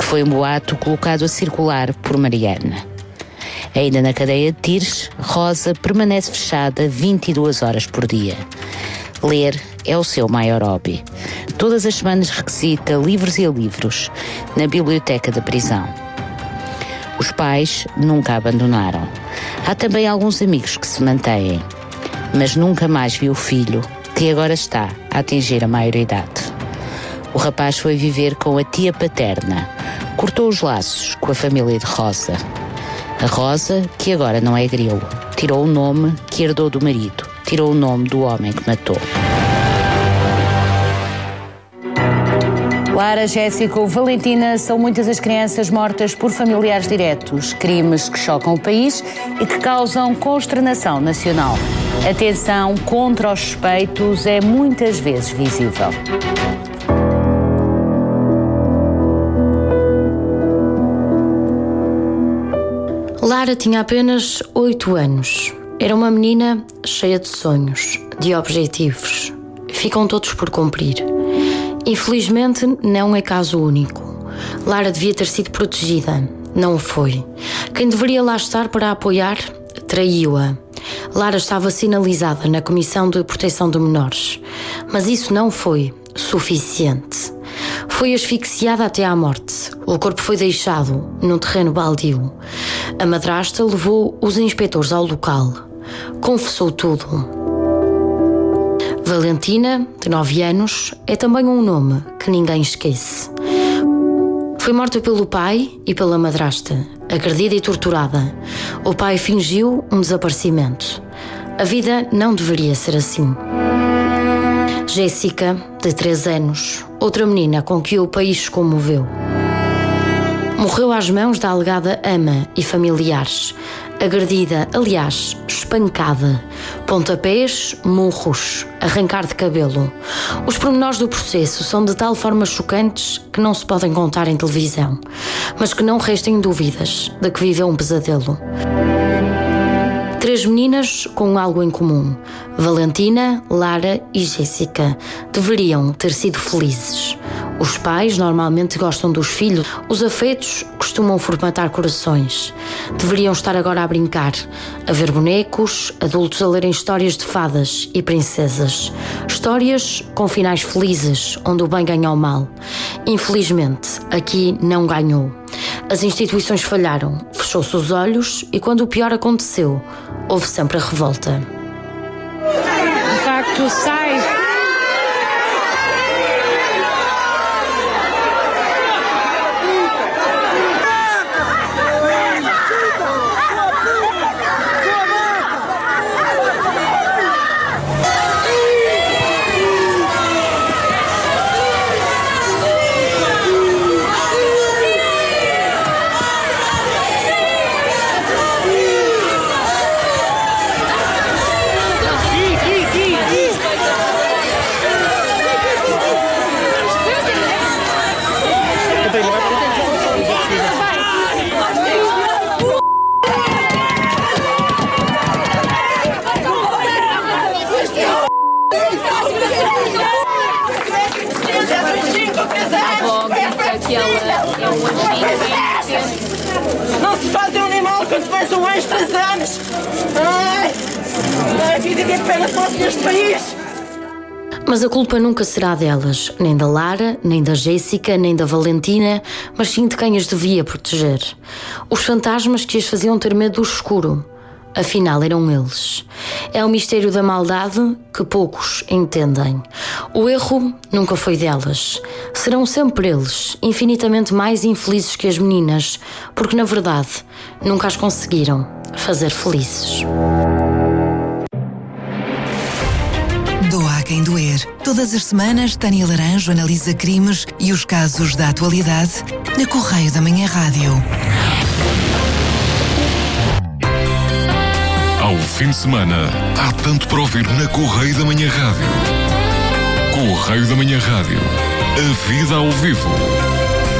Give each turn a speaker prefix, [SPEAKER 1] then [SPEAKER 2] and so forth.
[SPEAKER 1] foi um boato colocado a circular por Mariana. Ainda na cadeia de Tires, Rosa permanece fechada 22 horas por dia. Ler é o seu maior hobby. Todas as semanas requisita livros e livros na biblioteca da prisão. Os pais nunca a abandonaram. Há também alguns amigos que se mantêm, mas nunca mais viu o filho, que agora está a atingir a maioridade. O rapaz foi viver com a tia paterna, cortou os laços com a família de Rosa. A Rosa, que agora não é grilo, tirou o nome que herdou do marido, tirou o nome do homem que matou.
[SPEAKER 2] Lara, Jéssica ou Valentina são muitas as crianças mortas por familiares diretos, crimes que chocam o país e que causam consternação nacional. A tensão contra os suspeitos é muitas vezes visível.
[SPEAKER 3] Lara tinha apenas 8 anos. Era uma menina cheia de sonhos, de objetivos. Ficam todos por cumprir. Infelizmente, não é caso único. Lara devia ter sido protegida. Não o foi. Quem deveria lá estar para a apoiar, traiu-a. Lara estava sinalizada na Comissão de Proteção de Menores. Mas isso não foi suficiente. Foi asfixiada até à morte. O corpo foi deixado num terreno baldio. A madrasta levou os inspetores ao local. Confessou tudo. Valentina, de 9 anos, é também um nome que ninguém esquece. Foi morta pelo pai e pela madrasta, agredida e torturada. O pai fingiu um desaparecimento. A vida não deveria ser assim. Jéssica, de 3 anos, outra menina com que o país se comoveu. Morreu às mãos da alegada ama e familiares. Agredida, aliás, espancada. Pontapés, murros, arrancar de cabelo. Os pormenores do processo são de tal forma chocantes que não se podem contar em televisão, mas que não restem dúvidas de que viveu um pesadelo. 3 meninas com algo em comum. Valentina, Lara e Jéssica deveriam ter sido felizes. Os pais normalmente gostam dos filhos. Os afetos costumam formatar corações. Deveriam estar agora a brincar, a ver bonecos, adultos a lerem histórias de fadas e princesas. Histórias com finais felizes, onde o bem ganha o mal. Infelizmente, aqui não ganhou. As instituições falharam, fechou-se os olhos e quando o pior aconteceu, houve sempre a revolta.
[SPEAKER 2] De facto, sai.
[SPEAKER 4] Não se faz um animal quando se faz um anjo 3 anos! Ai! A vida é apenas para neste país!
[SPEAKER 3] Mas a culpa nunca será delas, nem da Lara, nem da Jéssica, nem da Valentina, mas sim de quem as devia proteger. Os fantasmas que as faziam ter medo do escuro. Afinal, eram eles. É o mistério da maldade que poucos entendem. O erro nunca foi delas. Serão sempre eles, infinitamente mais infelizes que as meninas, porque, na verdade, nunca as conseguiram fazer felizes.
[SPEAKER 5] Doa a quem doer. Todas as semanas, Tânia Laranjo analisa crimes e os casos da atualidade na Correio da Manhã Rádio.
[SPEAKER 6] Ao fim de semana, há tanto para ouvir na Correio da Manhã Rádio. Correio da Manhã Rádio. A vida ao vivo.